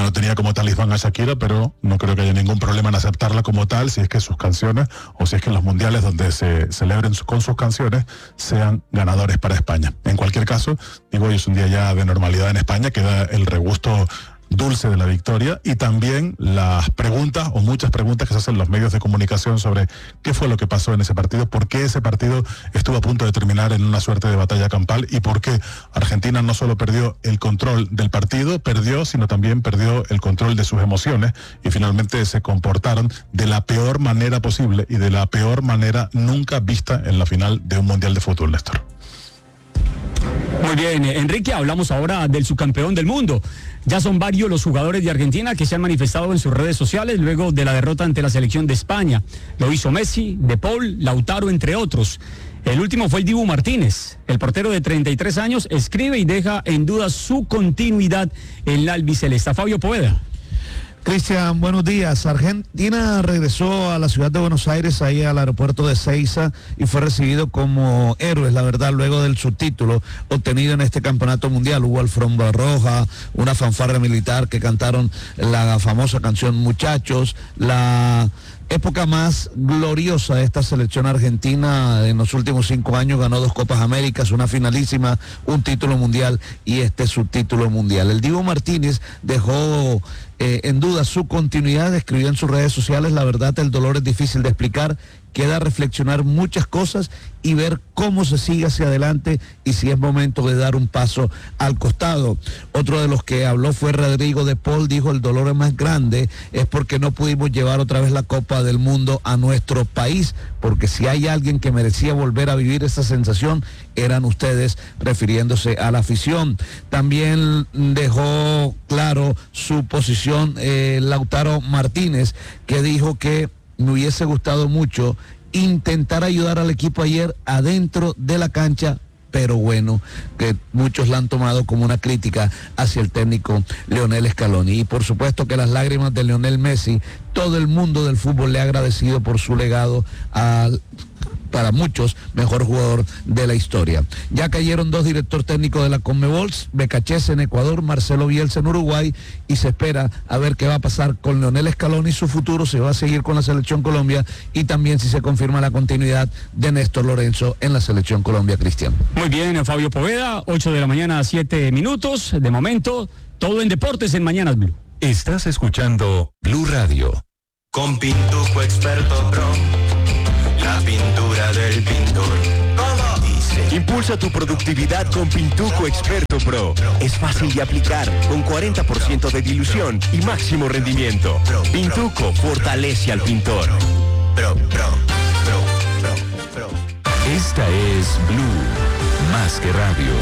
no tenía como talismán a Shakira, pero no creo que haya ningún problema en aceptarla como tal, si es que sus canciones, o si es que los mundiales donde se celebren con sus canciones, sean ganadores para España. En cualquier caso, digo, hoy es un día ya de normalidad en España, queda el regusto dulce de la victoria y también las preguntas o muchas preguntas que se hacen los medios de comunicación sobre qué fue lo que pasó en ese partido, por qué ese partido estuvo a punto de terminar en una suerte de batalla campal y por qué Argentina no solo perdió el control del partido, sino también perdió el control de sus emociones y finalmente se comportaron de la peor manera posible y de la peor manera nunca vista en la final de un mundial de fútbol, Néstor. Muy bien, Enrique, hablamos ahora del subcampeón del mundo. Ya son varios los jugadores de Argentina que se han manifestado en sus redes sociales luego de la derrota ante la selección de España. Lo hizo Messi, De Paul, Lautaro, entre otros. El último fue el Dibu Martínez. El portero de 33 años escribe y deja en duda su continuidad en la albiceleste. Fabio Poveda. Cristian, buenos días. Argentina regresó a la ciudad de Buenos Aires, ahí al aeropuerto de Ezeiza, y fue recibido como héroes, la verdad, luego del subtítulo obtenido en este campeonato mundial. Hubo alfombra roja, una fanfarria militar que cantaron la famosa canción Muchachos, la época más gloriosa de esta selección argentina en los últimos 5 años. Ganó 2 Copas Américas, una finalísima, un título mundial y este subtítulo mundial. El Dibu Martínez dejó en duda su continuidad, escribió en sus redes sociales: la verdad, el dolor es difícil de explicar, queda reflexionar muchas cosas y ver cómo se sigue hacia adelante y si es momento de dar un paso al costado. Otro de los que habló fue Rodrigo De Paul, dijo: el dolor es más grande, es porque no pudimos llevar otra vez la Copa del Mundo a nuestro país, porque si hay alguien que merecía volver a vivir esa sensación, eran ustedes, refiriéndose a la afición. También dejó claro su posición Lautaro Martínez, que dijo que me hubiese gustado mucho intentar ayudar al equipo ayer adentro de la cancha, pero bueno, que muchos la han tomado como una crítica hacia el técnico Lionel Scaloni. Y por supuesto que las lágrimas de Lionel Messi, todo el mundo del fútbol le ha agradecido por su legado para muchos, mejor jugador de la historia. Ya cayeron 2 directores técnicos de la Conmebol, Becachese en Ecuador, Marcelo Bielsa en Uruguay, y se espera a ver qué va a pasar con Lionel Scaloni, su futuro, se va a seguir con la Selección Colombia, y también si se confirma la continuidad de Néstor Lorenzo en la Selección Colombia, Cristian. Muy bien, Fabio Poveda, 8 de la mañana, 7 minutos. De momento, todo en deportes en Mañanas Blue. Estás escuchando Blue Radio. Con Pintuco Experto Pro, la pintura del pintor. Impulsa tu productividad con Pintuco Experto Pro. Es fácil de aplicar, con 40% de dilución y máximo rendimiento. Pintuco fortalece al pintor. Esta es Blue, más que radio.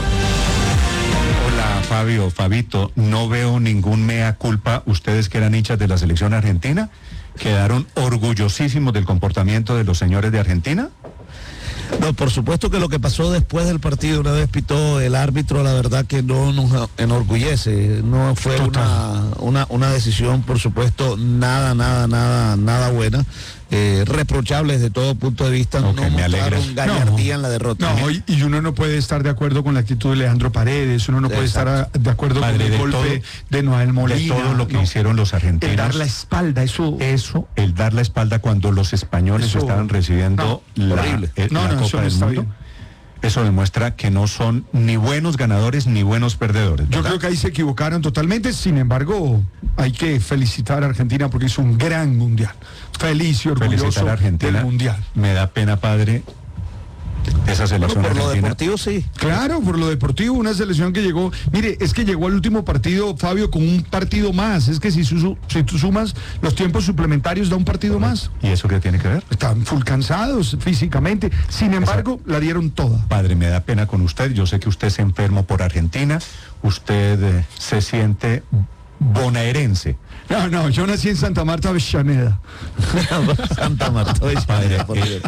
Hola Fabito, no veo ningún mea culpa. Ustedes que eran hinchas de la selección argentina, ¿quedaron orgullosísimos del comportamiento de los señores de Argentina? No, por supuesto que lo que pasó después del partido, una vez pitó el árbitro, la verdad que no nos enorgullece. No fue una decisión, por supuesto, nada buena. Reprochable desde todo punto de vista. Okay, no mostraron gallardía en la derrota. No, y uno no puede estar de acuerdo con la actitud de Leandro Paredes, uno no puede estar de acuerdo con el golpe de Noel Molina. De todo lo que hicieron los argentinos. El dar la espalda, el dar la espalda cuando los españoles estaban recibiendo la Copa del Mundo. Eso demuestra que no son ni buenos ganadores ni buenos perdedores, ¿verdad? Yo creo que ahí se equivocaron totalmente. Sin embargo, hay que felicitar a Argentina porque hizo un gran mundial. Feliz y orgulloso a Argentina del mundial. Me da pena, padre, esa selección por argentina. Lo deportivo sí. Claro, por lo deportivo, una selección que llegó, mire, es que llegó al último partido, Fabio, con un partido más. Es que si tú sumas los tiempos suplementarios, da un partido más. ¿Y eso qué tiene que ver? Están full cansados físicamente, sin embargo, la dieron toda. Padre, me da pena con usted, yo sé que usted es enfermo por Argentina, usted se siente bonaerense. No, yo nací en Santa Marta, Avellaneda. Santa Marta, Padre,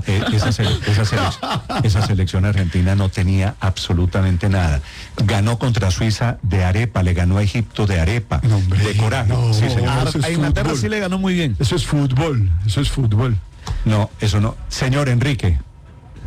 esa selección argentina no tenía absolutamente nada. Ganó contra Suiza de arepa, le ganó a Egipto de arepa, de coraje. No, sí, señor. A Inglaterra sí le ganó muy bien. Eso es fútbol. No, eso no. Señor Enrique.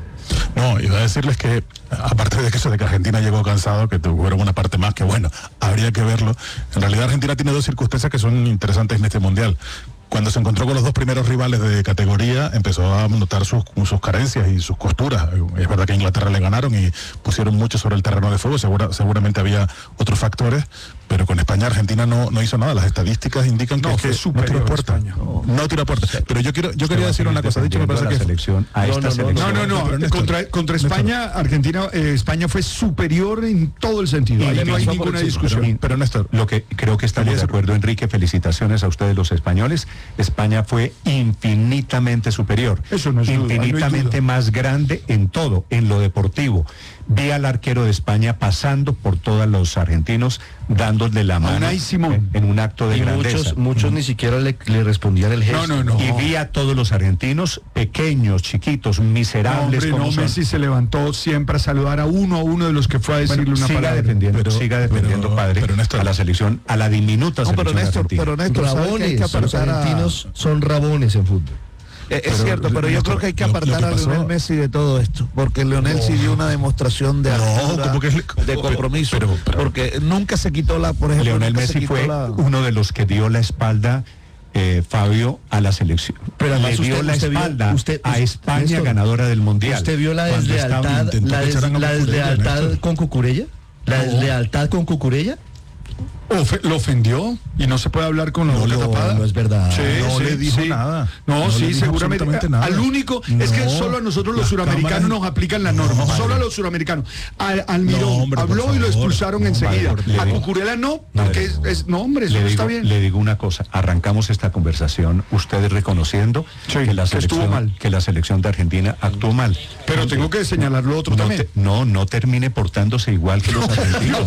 No, iba a decirles que, aparte de que eso de que Argentina llegó cansado, que tuvieron una parte más que, bueno, a habría que verlo. En realidad Argentina tiene dos circunstancias que son interesantes en este Mundial. Cuando se encontró con los dos primeros rivales de categoría, empezó a notar sus carencias y sus costuras. Es verdad que a Inglaterra le ganaron y pusieron mucho sobre el terreno de juego, seguramente había otros factores, pero con España Argentina no hizo nada. Las estadísticas indican que no tira puerta. No tira puerta. Pero yo quería decir una cosa. Dicho, me parece que selección a esta selección. Contra España, España fue superior en todo el sentido. Ahí no hay ninguna discusión. Pero Néstor, lo que creo que estamos de acuerdo, Enrique, felicitaciones a ustedes los españoles. España fue infinitamente superior. Eso no es infinitamente más grande en todo, en lo deportivo. Vi al arquero de España pasando por todos los argentinos, dándole la mano en un acto de grandeza. Muchos ni siquiera le respondían el gesto. No. Y vi a todos los argentinos, pequeños, chiquitos, miserables. Messi se levantó siempre a saludar a uno de los que fue a decirle una palabra. Siga defendiendo, padre, Néstor, a la selección, a la diminuta selección argentina. Pero Néstor, rabones, los argentinos son rabones en fútbol. Es cierto, pero yo creo que hay que apartar a Lionel Messi de todo esto, porque Lionel sí dio una demostración de de compromiso, porque nunca se quitó por ejemplo, Lionel Messi fue uno de los que dio la espalda, Fabio, a la selección. Pero además le dio la espalda a España, Néstor, ganadora del Mundial. ¿Usted vio la deslealtad, con Cucurella? ¿La deslealtad con Cucurella? Lo ofendió y no se puede hablar con la boca tapada. No es verdad. No le dijo nada. No, seguramente. Nada. Al único, es que solo a nosotros los suramericanos nos aplican la norma. Solo a los suramericanos. Al Mirón habló y lo expulsaron enseguida. A Cucurella no, porque eso está bien. Le digo una cosa, arrancamos esta conversación, ustedes reconociendo que la selección de Argentina actuó mal. Pero tengo que señalar lo otro también. No termine portándose igual que los argentinos.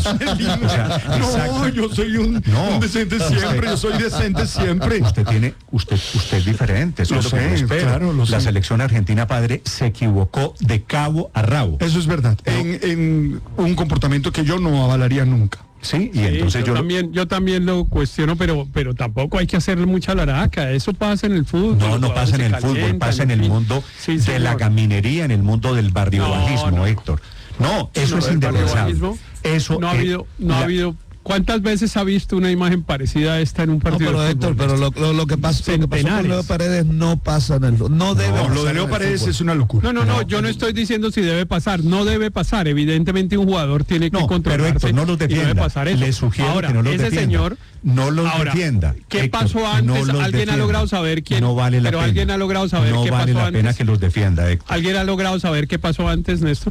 Yo soy un decente siempre, yo soy decente siempre. Usted es diferente, eso es lo que espero. Claro, la selección argentina, padre, se equivocó de cabo a rabo. Eso es verdad, en un comportamiento que yo no avalaría nunca. Sí, y entonces yo también lo cuestiono, pero tampoco hay que hacerle mucha laraca. Eso pasa en el fútbol. No pasa en el fútbol, pasa en el mundo de la gaminería, en el mundo del barriobajismo, Héctor. No, eso es indefensable. Eso no ha habido. ¿Cuántas veces ha visto una imagen parecida a esta en un partido? Pero Héctor, lo que pasó con Leo Paredes no pasa en el lo de Leo Paredes es una locura. No, yo no estoy diciendo si debe pasar, no debe pasar. Evidentemente un jugador tiene que controlarse. Pero Héctor, no los defienda. Debe pasar eso. Le sugiero ahora, que no los ese defienda. señor no los defienda. ¿Qué Héctor, pasó antes? No ¿Alguien ha logrado saber quién? No vale la pero pena. alguien ha logrado saber qué pasó antes. No vale la pena que los defienda, Héctor. ¿Alguien ha logrado saber qué pasó antes, Néstor?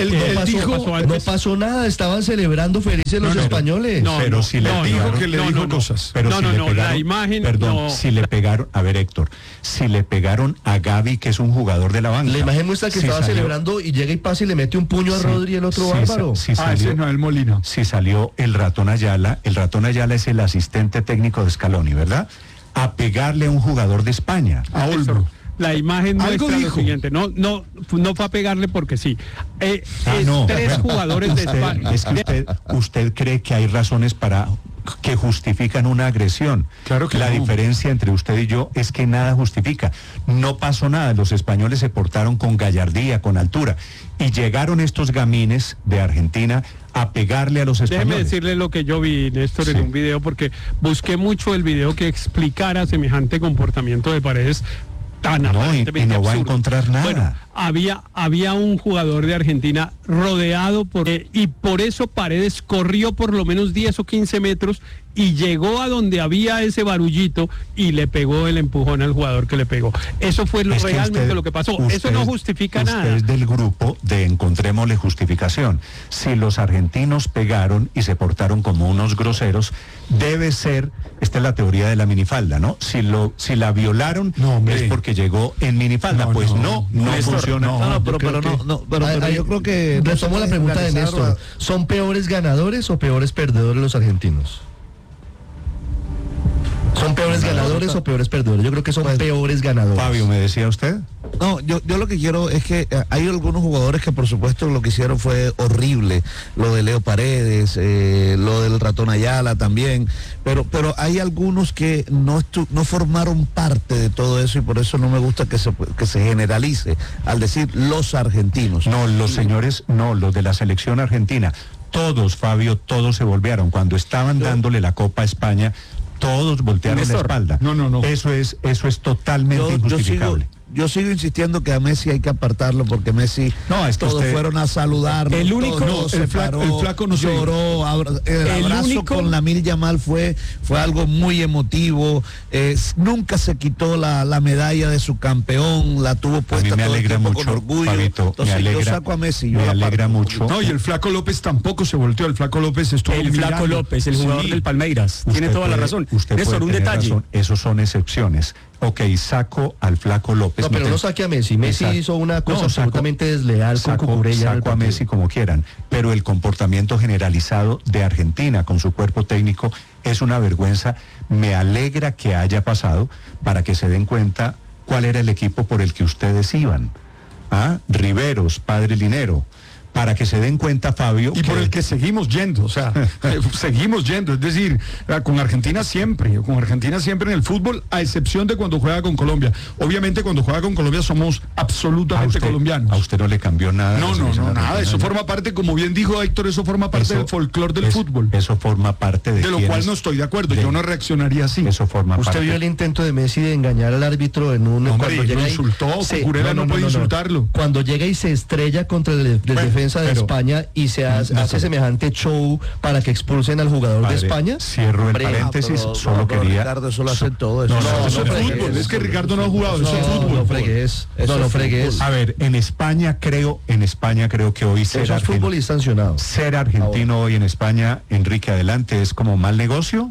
No pasó nada, estaban celebrando felices los españoles. Pero si le dijo cosas. Pero si le pegaron, la imagen. Si le pegaron, a ver, Héctor, si le pegaron a Gavi, que es un jugador de la banca. La imagen muestra que estaba celebrando y llega y pasa y le mete un puño a Rodri y el otro Álvaro. Ese no, el Molina. Si salió el Ratón Ayala es el asistente técnico de Scaloni, ¿verdad? A pegarle a un jugador de España. A Olmo. La imagen muestra lo siguiente, no fue a pegarle porque sí. Tres jugadores de España. Es que usted cree que hay razones que justifican una agresión. Claro que la diferencia entre usted y yo es que nada justifica. No pasó nada, los españoles se portaron con gallardía, con altura, y llegaron estos gamines de Argentina a pegarle a los españoles. Déjeme decirle lo que yo vi, Néstor, en un video, porque busqué mucho el video que explicara semejante comportamiento de Paredes tan aparentemente y no va a absurdo. encontrar nada. Bueno, había un jugador de Argentina rodeado y por eso Paredes corrió por lo menos 10 o 15 metros y llegó a donde había ese barullito y le pegó el empujón al jugador que le pegó. Eso fue realmente lo que pasó. Eso no justifica nada. Usted es del grupo de encontrémosle justificación. Si los argentinos pegaron y se portaron como unos groseros, debe ser, esta es la teoría de la minifalda, ¿no? Si la violaron es porque llegó en minifalda. No funciona. Pero yo creo que retomó la pregunta de Néstor. ¿Son peores ganadores o peores perdedores los argentinos? ¿Son peores ganadores o peores perdedores? Yo creo que son peores ganadores. Fabio, ¿me decía usted? No, yo lo que quiero es que hay algunos jugadores que por supuesto lo que hicieron fue horrible, lo de Leo Paredes, lo del Ratón Ayala también, pero hay algunos que no formaron parte de todo eso y por eso no me gusta que se generalice al decir los argentinos. No, los señores, no, los de la selección argentina. todos, Fabio, todos se voltearon. Cuando estaban dándole la Copa a España, todos voltearon la espalda. No. Eso es totalmente injustificable. Yo sigo insistiendo que a Messi hay que apartarlo porque Messi todos fueron a saludarlo. El único el flaco no lloró. El abrazo con Lamine Yamal fue algo muy emotivo. Nunca se quitó la medalla de su campeón, la tuvo puesta todo el tiempo con orgullo. Fabito, entonces yo saco a Messi. Me alegra mucho. No, y el Flaco López tampoco se volteó. El Flaco López estuvo Flaco López, el jugador del Palmeiras. Tiene toda la razón. Néstor, un detalle. Razón. Esos son excepciones. Ok, saco al Flaco López. No, pero no saque a Messi. Messi hizo una cosa absolutamente desleal con Cucurella. Saco a Messi como quieran, pero el comportamiento generalizado de Argentina con su cuerpo técnico es una vergüenza. Me alegra que haya pasado para que se den cuenta cuál era el equipo por el que ustedes iban. Riveros, Padre Linero. Para que se den cuenta, Fabio. Y por el que seguimos yendo, o sea, seguimos yendo. Es decir, con Argentina siempre en el fútbol, a excepción de cuando juega con Colombia. Obviamente cuando juega con Colombia somos absolutamente colombianos. ¿A usted no le cambió nada? No, nada. Eso forma parte, como bien dijo Héctor, eso forma parte del folclore del fútbol. Eso forma parte de lo cual no estoy de acuerdo. Yo no reaccionaría así. Eso forma parte. ¿Usted vio el intento de Messi de engañar al árbitro en un... Hombre, cuando llega lo insultó, Cucurella no puede insultarlo. Cuando llega y se estrella contra el defensa de España y se hace semejante show para que expulsen al jugador de España. Cierro el paréntesis, solo quería... Ricardo, eso lo hace todo. Eso es fútbol. Es que Ricardo no ha jugado, eso es fútbol. No fregues. A ver, en España creo que hoy ser fútbol y sancionado. Ser argentino hoy en España, Enrique, adelante, ¿es como mal negocio?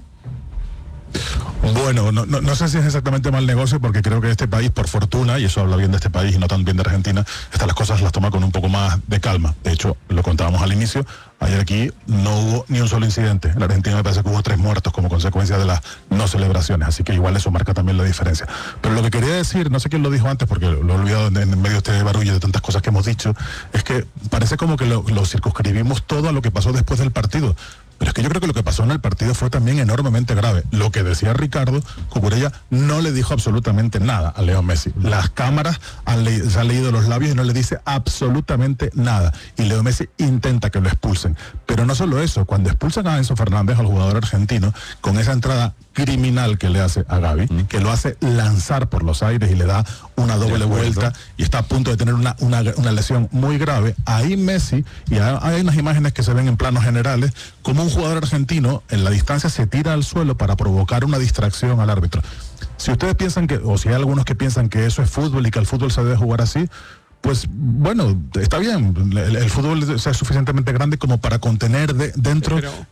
Bueno, no sé si es exactamente mal negocio, porque creo que este país, por fortuna, y eso habla bien de este país y no tan bien de Argentina, las cosas las toma con un poco más de calma. De hecho, lo contábamos al inicio, ayer aquí no hubo ni un solo incidente. En la Argentina me parece que hubo 3 muertos como consecuencia de las no celebraciones, así que igual eso marca también la diferencia. Pero lo que quería decir, no sé quién lo dijo antes, porque lo he olvidado en medio de este barullo de tantas cosas que hemos dicho, es que parece como que lo circunscribimos todo a lo que pasó después del partido. Pero es que yo creo que lo que pasó en el partido fue también enormemente grave. Lo que decía Ricardo, Cucurella no le dijo absolutamente nada a Leo Messi. Las cámaras se han leído los labios y no le dice absolutamente nada. Y Leo Messi intenta que lo expulsen. Pero no solo eso, cuando expulsan a Enzo Fernández, al jugador argentino, con esa entrada criminal que le hace a Gavi, que lo hace lanzar por los aires y le da una doble vuelta y está a punto de tener una lesión muy grave, ahí Messi, y hay unas imágenes que se ven en planos generales, como un jugador argentino en la distancia se tira al suelo para provocar una distracción al árbitro. Si ustedes piensan o si hay algunos que piensan que eso es fútbol y que el fútbol se debe jugar así, pues bueno, está bien, el fútbol es suficientemente grande como para contener dentro